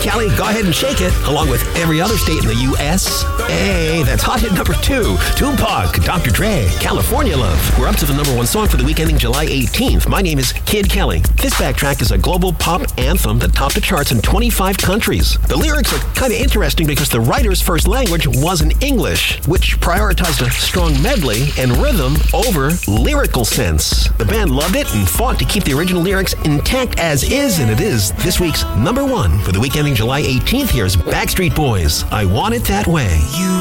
Kelly, Go Ahead and Shake It, along with every other state in the U.S. Hey, that's hot hit number 2. Tupac, Dr. Dre, California Love. We're up to the number 1 song for the week ending July 18th. My name is Kid Kelly. This backtrack is a global pop anthem that topped the charts in 25 countries. The lyrics are kind of interesting because the writer's first language wasn't English, which prioritized a strong medley and rhythm over lyrical sense. The band loved it and fought to keep the original lyrics intact as is, and it is this week's number 1 for the week ending July 18th. Here's Backstreet Boys, I Want It That Way.